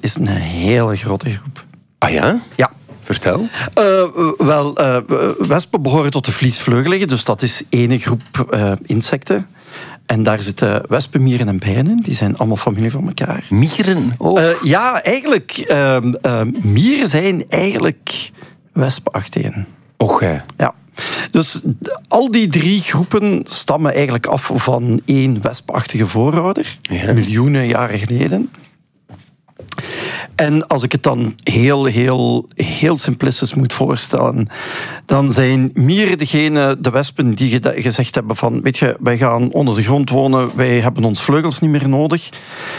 is een hele grote groep. Ah ja? Ja. Vertel. Wespen behoren tot de vliesvleugeligen, dus dat is één groep insecten. En daar zitten wespen, mieren en bijen in. Die zijn allemaal familie van elkaar. Mieren? Oh. Ja, eigenlijk. Mieren zijn eigenlijk wespenachtigen. Och, hè. Ja. Dus al die 3 groepen stammen eigenlijk af van één wespachtige voorouder. Ja. Miljoenen jaren geleden. En als ik het dan heel simplistisch moet voorstellen, dan zijn mieren de wespen die gezegd hebben van, weet je, wij gaan onder de grond wonen, wij hebben ons vleugels niet meer nodig.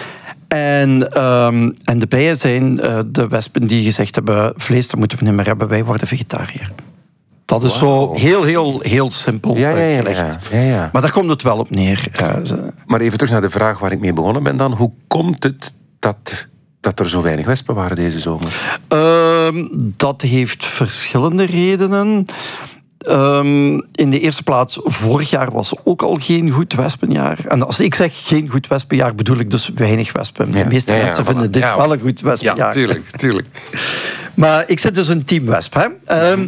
En de bijen zijn de wespen die gezegd hebben, vlees dat moeten we niet meer hebben, wij worden vegetariër. Dat is zo heel simpel uitgelegd. Ja. Maar daar komt het wel op neer. Maar even terug naar de vraag waar ik mee begonnen ben dan. Hoe komt het dat er zo weinig wespen waren deze zomer? Dat heeft verschillende redenen. In de eerste plaats, vorig jaar was ook al geen goed wespenjaar. En als ik zeg geen goed wespenjaar, bedoel ik dus weinig wespen. De meeste mensen vinden dit wel een goed wespenjaar. Ja, tuurlijk. Maar ik zit dus in team wesp. Hè.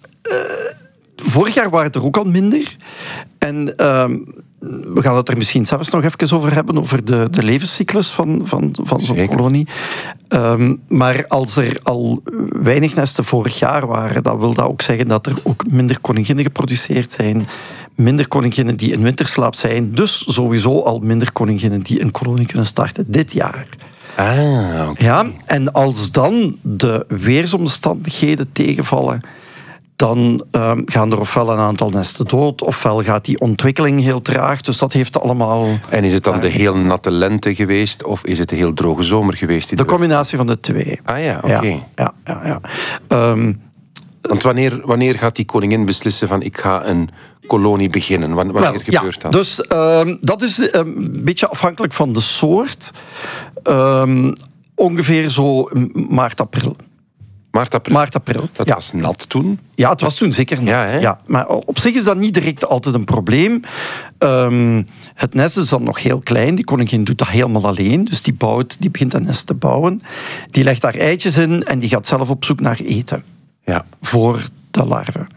Vorig jaar waren het er ook al minder. En we gaan het er misschien zelfs nog even over hebben, over de levenscyclus van zo'n kolonie. Maar als er al weinig nesten vorig jaar waren, dan wil dat ook zeggen dat er ook minder koninginnen geproduceerd zijn. Minder koninginnen die in winterslaap zijn. Dus sowieso al minder koninginnen die een kolonie kunnen starten dit jaar. Ah, oké. Ja, en als dan de weersomstandigheden tegenvallen, dan gaan er ofwel een aantal nesten dood, ofwel gaat die ontwikkeling heel traag. Dus dat heeft allemaal... En is het dan de heel natte lente geweest, of is het de heel droge zomer geweest? De combinatie van de twee. Ah ja, oké. Ja. Want wanneer gaat die koningin beslissen van ik ga een kolonie beginnen? Wanneer gebeurt dat? Dus dat is een beetje afhankelijk van de soort. Ongeveer zo maart, april. Maart, april. Dat was nat toen? Ja, het was toen zeker nat. Ja, maar op zich is dat niet direct altijd een probleem. Het nest is dan nog heel klein. Die koningin doet dat helemaal alleen. Dus die begint dat nest te bouwen. Die legt daar eitjes in en die gaat zelf op zoek naar eten. Ja. Voor de larven.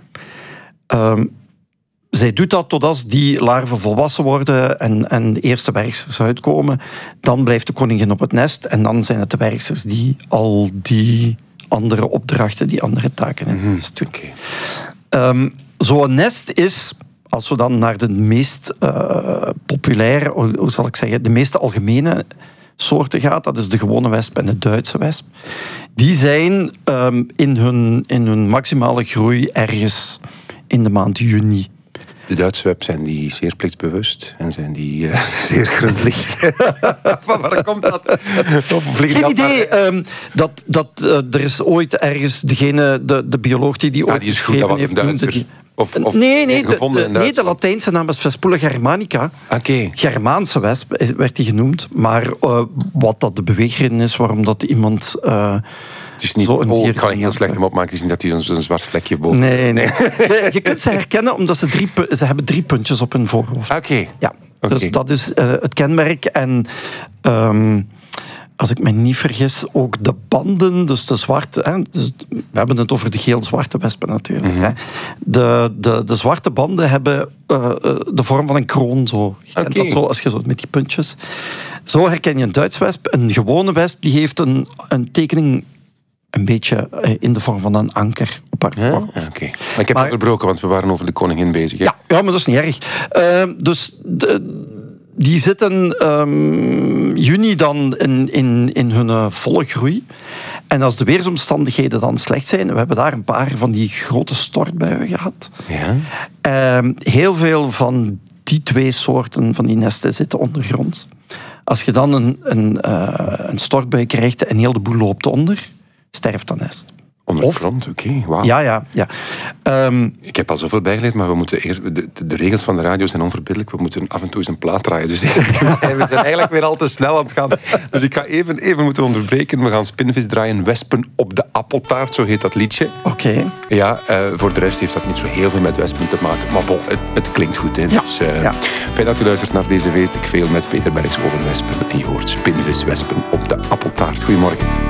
Zij doet dat tot als die larven volwassen worden en de eerste werksters uitkomen. Dan blijft de koningin op het nest en dan zijn het de werksters die al die andere opdrachten, die andere taken in het nest doen. Okay. Zo'n nest is, als we dan naar de meest populaire, hoe zal ik zeggen, de meest algemene soorten gaat, dat is de gewone wesp en de Duitse wesp. Die zijn in hun maximale groei ergens in de maand juni. De Duitse web, zijn die zeer plichtsbewust en zijn die zeer gründlich? Van waar komt dat? Geen idee. Er is ooit ergens de bioloog die ooit die is goed, dat was een Duitser. De Latijnse naam is Vespula germanica. Okay. Germaanse wesp werd die genoemd. Maar wat dat de beweegreden is, waarom dat iemand... Het is niet, ik kan heel slecht hem opmaken. Het is niet dat hij een zwart vlekje boven... Nee. Je kunt ze herkennen omdat ze hebben 3 puntjes op hun voorhoofd. Oké. Ja, dus dat is het kenmerk. En als ik me niet vergis, ook de banden, dus de zwarte... Dus we hebben het over de geel-zwarte wespen natuurlijk. Mm-hmm. De zwarte banden hebben de vorm van een kroon. Zo. Je kent dat zo, als je zo met die puntjes... Zo herken je een Duits wesp. Een gewone wesp die heeft een tekening... een beetje in de vorm van een anker op haar voorhoofd. Ja, okay. Maar ik heb onderbroken, want we waren over de koningin bezig. Hè? Ja, maar dat is niet erg. Dus die zitten juni dan in hun volle groei. En als de weersomstandigheden dan slecht zijn, we hebben daar een paar van die grote stortbuien gehad. Ja. Heel veel van die 2 soorten van die nesten zitten ondergronds. Als je dan een stortbui krijgt en heel de boel loopt onder... sterft dat nest. Ondergrond, oké. Wauw. Ja. Ik heb al zoveel bijgeleerd, maar we moeten eerst... De regels van de radio zijn onverbiddelijk. We moeten af en toe eens een plaat draaien. Dus we zijn eigenlijk weer al te snel aan het gaan. Dus ik ga even moeten onderbreken. We gaan Spinvis draaien. Wespen op de appeltaart, zo heet dat liedje. Oké. Ja, voor de rest heeft dat niet zo heel veel met wespen te maken. Maar bon, het klinkt goed. Hè? Ja. Dus fijn dat u luistert naar deze Weet ik Veel met Peter Berks over wespen. En je hoort Spinvis, wespen op de appeltaart. Goedemorgen.